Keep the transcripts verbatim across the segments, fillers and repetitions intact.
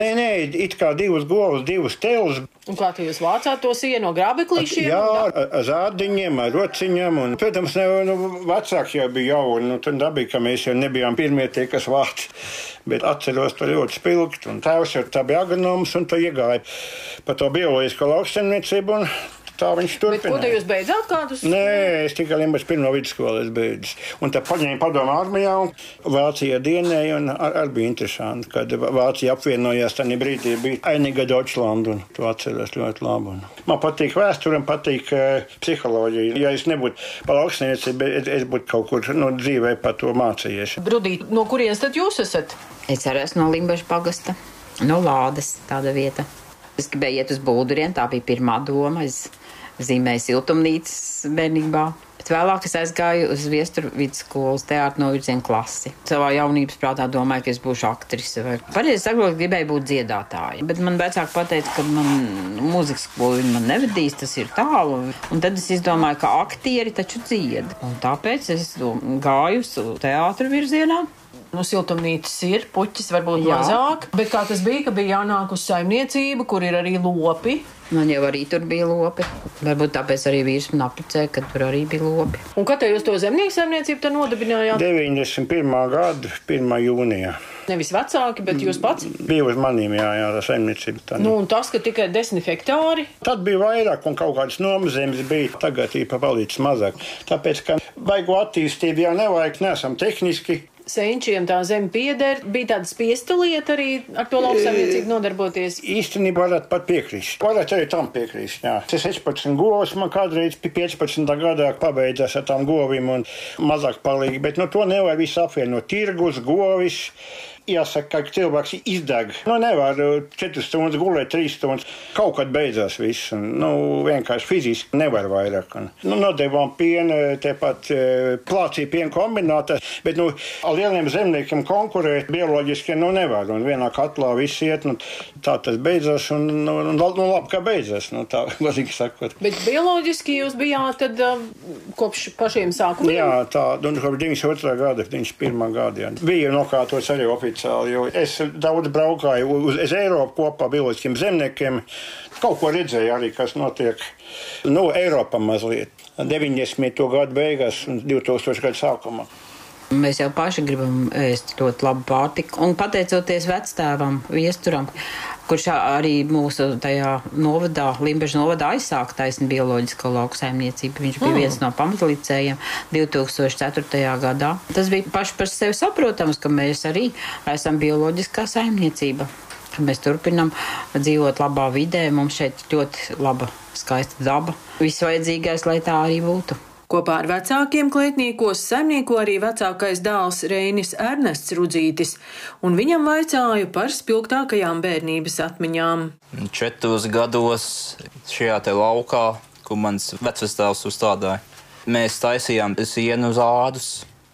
Nē, nē, it kā divas govs, divas telus. Un kā tu jūs vācāt to sienu no grābeklīšiem? Jā, ar zādiņiem, ar rociņiem. Un, protams, ne, nu, vecāks jau bija jauni. Nu, tad dabīgi, ka mēs jau nebijām pirmie tie, kas vāc. Bet atceros to ļoti spilgt. Un tēvs jau tā bija agronoms un to iegāja pa to bioloģisko lauksaimniecību. Tā viņš turpināja. Bet ko te jūs beidzāt kādus? Nē, es tikai Limbažas pirmo vidusskolu es beidzu. Un tā paņēma padomu armijā un Vācijā dienēja un ar, ar bija interesanti, kad Vācija apvienojās tajā brīdī bija Einiga Deutschland un to atceros ļoti labi. Un man patīk vēsture un patīk uh, psiholoģija. Ja es nebūtu pa lauksniecību, es, es būtu kaut kur no dzīvē par to mācījies. Brudīt, no kurienes tad jūs esat? Es arī esmu no Limbažas pagasta, no Lādes tāda vieta. Es gribēju iet uz Bulduriem, tā bija pirmā doma. Es zīmēju siltumnīcas bērnībā. Bet vēlāk es aizgāju uz Viesturu vidusskolas teātra novirzienu klasi. Savā jaunības prātā domāju, ka es būšu aktrise. Vai... Pareizi sakot, gribēju būt dziedātāja. Bet man vecāki pateica, ka man mūzikas skolu man nevedīs, tas ir tālu. Un tad es izdomāju, ka aktieri taču dzied. Un tāpēc es gāju uz teātra virzienā. Nu, siltumnīcas ir, puķis varbūt Jā. mazāk. Bet kā tas bija, ka bija jānāk uz saimniecību, kur ir arī lopi? Man jau arī tur bija lopi. Varbūt tāpēc arī vīrs man applicēja, ka tur arī bija lopi. Un kad te jūs to zemnieku saimniecību te nodibinājāt? deviņdesmit pirmā gada pirmā jūnijā. Nevis vecāki, bet jūs pats? Bija uz manīm, jā, jā, tā saimniecība. Tā Nu, un tas, ka tikai desmit hektāri? Tad bija vairāk un kaut kādas nomazemes bija. Tagad ir palīdz mazāk. Tāpēc, ka vajag attīstību jau nevajag, nesam tehniski. Senčiem tā zeme pieder. Bija tāda spiesta lieta arī ar to lauksaimniecību nodarboties. Īstenībā varētu pat piekrist. Varētu arī tam piekrist, jā. sešpadsmit govs man kādreiz piecpadsmitā gadā pabeidzās ar tām govīm un mazāk palīgi. Bet no to nevar visu apvienot. Tirgus, govis. Jāsaka, ka cilvēks izdeg. Nu, nevar četras stundas gulēt, trīs stundas. Kaut kad beidzās viss. Un, nu, vienkārši fiziski nevar vairāk. Un, nu, nodevām pienu, tepat plācīja piena kombinātā. Bet, nu, ar lieliem zemniekiem konkurēt bioloģiski, nu, nevar. Un vienā katlā viss iet. Nu, tā tas beidzās. Un, nu, nu, labi, kā beidzās. Nu, tā, godīgi sakot. Bet bioloģiski jūs bijāt tad uh, kopš pašiem sākumiem? Jā, tā, nu, kopš deviņdesmit otrā gada, deviņdesmit pirmā gada. Jā. Bija nokārtots arī oficiāli. Jo es daudz braukāju uz, uz Eiropu kopā bioloģiskiem zemniekiem. Kaut ko redzēju arī, kas notiek. Nu, Eiropā mazliet. deviņdesmito gadu beigās un divtūkstošā gada sākumā. Mēs jau paši gribam ēst ļoti labu pārtiku. Un pateicoties vectēvam, Viesturam, kurš arī mūsu tajā novadā, Limbažas novadā aizsāka taisni bioloģisko lauksaimniecību. Viņš bija mm. viens no pamatlicējiem divtūkstoš ceturtajā gadā. Tas bija paši par sevi saprotams, ka mēs arī esam bioloģiskā saimniecība. Ka mēs turpinam dzīvot labā vidē. Mums šeit ļoti laba, skaista daba. Viss vajadzīgais, lai tā arī būtu. Kopā ar vecākiem klētniekos saimnieko arī vecākais dēls Reinis Ernests Rudzītis, un viņam vaicāju par spilgtākajām bērnības atmiņām. Četros gados šajā te laukā, kur mans vecvectēvs uzstādāja, mēs taisījām sienu uz ādus,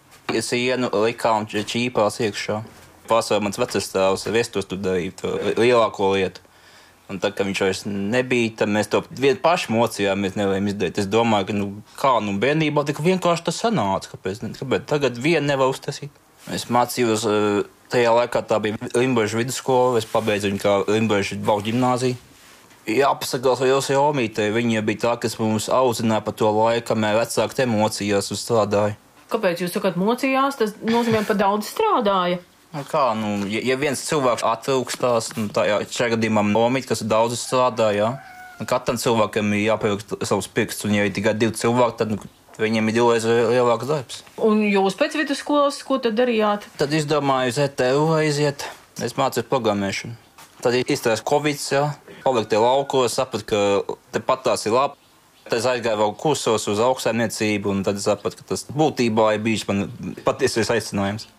sienu likām čīpās iekšā. Pārsvarā mans vecvectēvs Viestos tur darīja to lielāko lietu. Un tad, kad viņš vairs nebija, tad mēs to vien paši mocījām, mēs nevarējām izdarīt. Es domāju, ka nu, kā nu bērnībā tik vienkārši tas sanāca, kāpēc, kāpēc tagad vienu nevar uztaisīt. Es mācījos, tajā laikā tā bija Limbažas vidusskola, es pabeidzu viņu kā Limbažas Baužu ģimnāziju. Jāpasakās Ilse Omītei, viņa bija tā, kas mums audzināja par to laiku, kamēr vecāki te mocījās uz strādāju. Kāpēc jūs sakat mocījās? Tas nozīmē, pa daudz strādāja. Kā, nu, ja, ja viens cilvēks atrūkstās, nu, tā jā, šajā gadījumā Omīte, kas daudz strādā, jā. Katram cilvēkam ir jāpievilkt savus pirkstus, un ja ir tikai divi cilvēki, tad nu, viņiem ir divreiz lielāks darbs. Un jūs pēc vidusskolas, ko tad darījāt? Tad izdomāju uz E T U aiziet, es mācījos programmēšanu. Tad izstājās Covid, jā, palikt tie laukos, saprat, ka te pat tās ir labi. Tad es aizgāju vēl kursos uz augstsaimniecību, un tad es sapratu, ka tas būtībā ir bijis man patiesais aicinājums.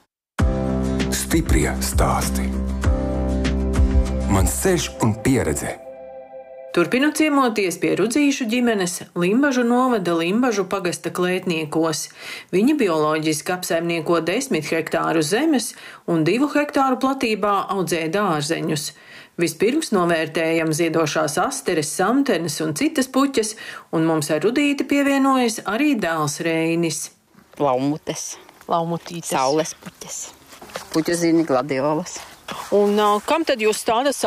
Stiprie stāsti. Mans ceļš un pieredze. Turpinu ciemoties pie Rudzīšu ģimenes Limbažu novada Limbažu pagasta klētniekos. Viņi bioloģiski apsaimnieko desmit hektāru zemes un divu hektāru platībā audzē dārzeņus. Vispirms novērtējam ziedošās asteres, samtenes un citas puķes, un mums ar Rudīti pievienojas arī dēls Reinis. Laumutes, Laumutītes. saules puķes, puķu zini, gladiolas. Un kam tad jūs stādat